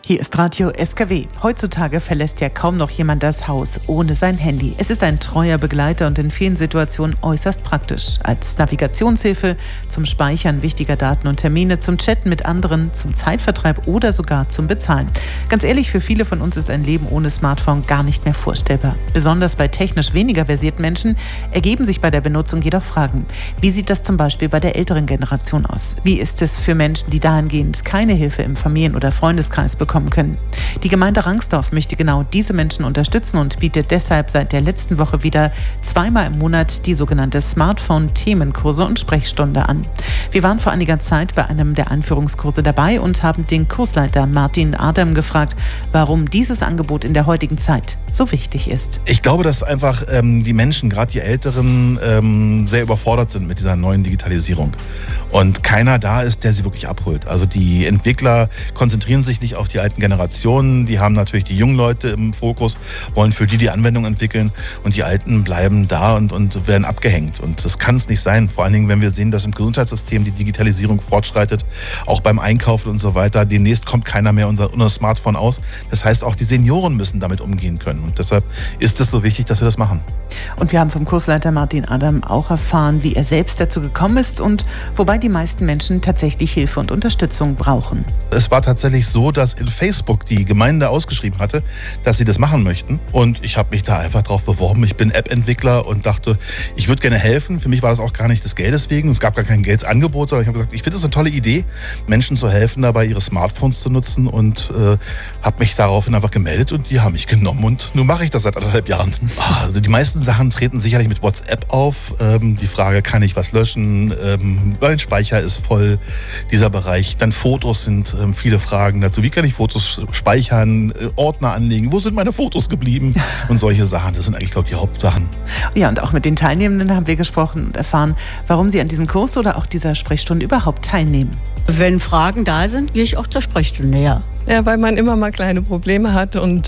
Hier ist Radio SKW. Heutzutage verlässt ja kaum noch jemand das Haus ohne sein Handy. Es ist ein treuer Begleiter und in vielen Situationen äußerst praktisch. Als Navigationshilfe, zum Speichern wichtiger Daten und Termine, zum Chatten mit anderen, zum Zeitvertreib oder sogar zum Bezahlen. Ganz ehrlich, für viele von uns ist ein Leben ohne Smartphone gar nicht mehr vorstellbar. Besonders bei technisch weniger versierten Menschen ergeben sich bei der Benutzung jedoch Fragen. Wie sieht das zum Beispiel bei der älteren Generation aus? Wie ist es für Menschen, die dahingehend keine Hilfe im Familien- oder Freundeskreis bekommen können? Die Gemeinde Rangsdorf möchte genau diese Menschen unterstützen und bietet deshalb seit der letzten Woche wieder zweimal im Monat die sogenannte Smartphone-Themenkurse und Sprechstunde an. Wir waren vor einiger Zeit bei einem der Einführungskurse dabei und haben den Kursleiter Martin Adam gefragt, warum dieses Angebot in der heutigen Zeit so wichtig ist. Ich glaube, dass einfach die Menschen, gerade die Älteren, sehr überfordert sind mit dieser neuen Digitalisierung. Und keiner da ist, der sie wirklich abholt. Also die Entwickler konzentrieren sich nicht auf die alten Generationen. Die haben natürlich die jungen Leute im Fokus, wollen für die Anwendung entwickeln. Und die Alten bleiben da und werden abgehängt. Und das kann es nicht sein. Vor allen Dingen, wenn wir sehen, dass im Gesundheitssystem die Digitalisierung fortschreitet, auch beim Einkaufen und so weiter. Demnächst kommt keiner mehr unser Smartphone aus. Das heißt, auch die Senioren müssen damit umgehen können. Und deshalb ist es so wichtig, dass wir das machen. Und wir haben vom Kursleiter Martin Adam auch erfahren, wie er selbst dazu gekommen ist und wobei die meisten Menschen tatsächlich Hilfe und Unterstützung brauchen. Es war tatsächlich so, dass in Facebook die Gemeinde ausgeschrieben hatte, dass sie das machen möchten. Und ich habe mich da einfach drauf beworben. Ich bin App-Entwickler und dachte, ich würde gerne helfen. Für mich war das auch gar nicht des Geldes wegen. Es gab gar kein Geldsangebot, sondern ich habe gesagt, ich finde es eine tolle Idee, Menschen zu helfen, dabei ihre Smartphones zu nutzen und habe mich daraufhin einfach gemeldet und die haben mich genommen. Und nun mache ich das seit 1,5 Jahren. Also die meisten Sachen treten sicherlich mit WhatsApp auf. Die Frage, kann ich was löschen? Mein Speicher ist voll, dieser Bereich. Dann Fotos sind viele Fragen dazu. Wie kann ich Fotos speichern, Ordner anlegen? Wo sind meine Fotos geblieben? Und solche Sachen, das sind eigentlich, glaube ich, die Hauptsachen. Ja, und auch mit den Teilnehmenden haben wir gesprochen und erfahren, warum sie an diesem Kurs oder auch dieser Sprechstunde überhaupt teilnehmen. Wenn Fragen da sind, gehe ich auch zur Sprechstunde, ja. Ja, weil man immer mal kleine Probleme hat und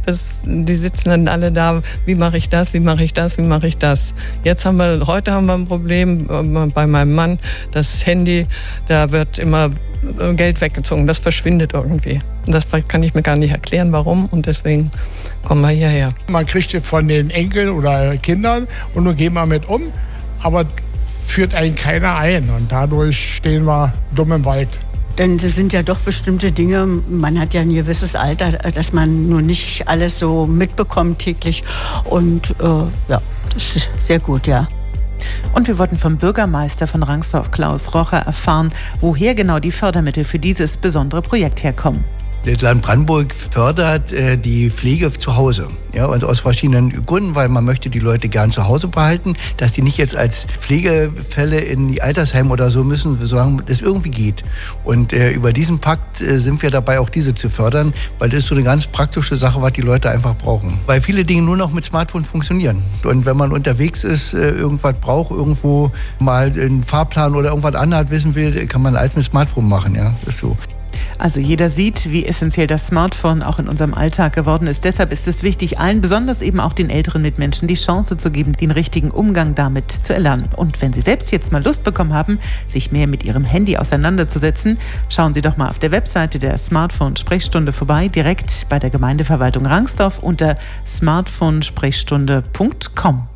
die sitzen dann alle da, wie mache ich das, wie mache ich das, wie mache ich das. Heute haben wir ein Problem bei meinem Mann, das Handy, da wird immer Geld weggezogen, das verschwindet irgendwie. Und das kann ich mir gar nicht erklären, warum, und deswegen kommen wir hierher. Man kriegt es von den Enkeln oder Kindern und nun gehen wir mit um, aber führt einen keiner ein und dadurch stehen wir dumm im Wald. Denn das sind ja doch bestimmte Dinge, man hat ja ein gewisses Alter, dass man nur nicht alles so mitbekommt täglich. Und ja, das ist sehr gut, ja. Und wir wollten vom Bürgermeister von Rangsdorf, Klaus Rocher, erfahren, woher genau die Fördermittel für dieses besondere Projekt herkommen. Das Land Brandenburg fördert die Pflege zu Hause. Ja, und aus verschiedenen Gründen, weil man möchte die Leute gern zu Hause behalten, dass die nicht jetzt als Pflegefälle in die Altersheime oder so müssen, solange das irgendwie geht. Und über diesen Pakt sind wir dabei, auch diese zu fördern, weil das ist so eine ganz praktische Sache, was die Leute einfach brauchen. Weil viele Dinge nur noch mit Smartphone funktionieren. Und wenn man unterwegs ist, irgendwas braucht, irgendwo mal einen Fahrplan oder irgendwas anderes wissen will, kann man alles mit Smartphone machen. Ja, das ist so. Also jeder sieht, wie essentiell das Smartphone auch in unserem Alltag geworden ist. Deshalb ist es wichtig, allen, besonders eben auch den älteren Mitmenschen, die Chance zu geben, den richtigen Umgang damit zu erlernen. Und wenn Sie selbst jetzt mal Lust bekommen haben, sich mehr mit Ihrem Handy auseinanderzusetzen, schauen Sie doch mal auf der Webseite der Smartphone-Sprechstunde vorbei, direkt bei der Gemeindeverwaltung Rangsdorf unter smartphonesprechstunde.com.